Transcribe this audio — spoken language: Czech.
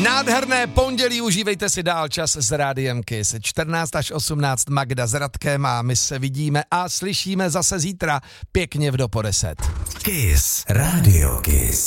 Nádherné pondělí, užívejte si dál čas s Rádiem Kiss. 14 až 18 Magda s Radkem a my se vidíme a slyšíme zase zítra pěkně v do po 10. Kiss, Radio Kiss.